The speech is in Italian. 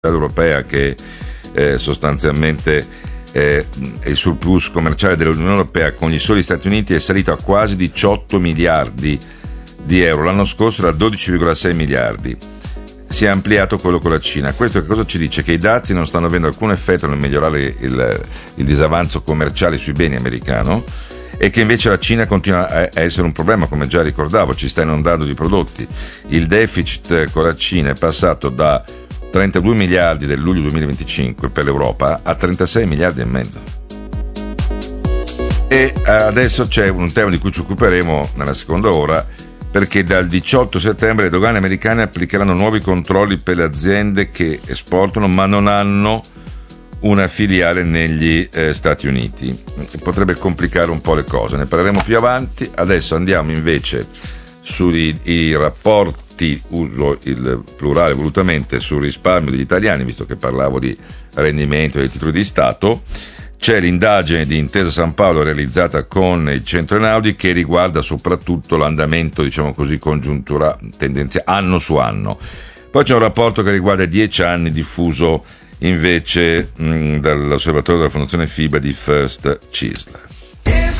europea che sostanzialmente il surplus commerciale dell'Unione Europea con gli soli Stati Uniti è salito a quasi 18 miliardi di euro, l'anno scorso era 12,6 miliardi, si è ampliato quello con la Cina. Questo che cosa ci dice? Che i dazi non stanno avendo alcun effetto nel migliorare il disavanzo commerciale sui beni americano, e che invece la Cina continua a essere un problema, come già ricordavo, ci sta inondando di prodotti. Il deficit con la Cina è passato da 32 miliardi del luglio 2025 per l'Europa a 36 miliardi e mezzo. E adesso c'è un tema di cui ci occuperemo nella seconda ora, perché dal 18 settembre le dogane americane applicheranno nuovi controlli per le aziende che esportano ma non hanno una filiale negli Stati Uniti. Potrebbe complicare un po' le cose, ne parleremo più avanti. Adesso andiamo invece sui rapporti, uso il plurale volutamente, sul risparmio degli italiani, visto che parlavo di rendimento dei titoli di Stato. C'è l'indagine di Intesa San Paolo realizzata con il Centro Einaudi, che riguarda soprattutto l'andamento, diciamo così, congiuntura tendenziale anno su anno. Poi c'è un rapporto che riguarda 10 anni diffuso invece dall'osservatorio della Fondazione FIBA di First CISL.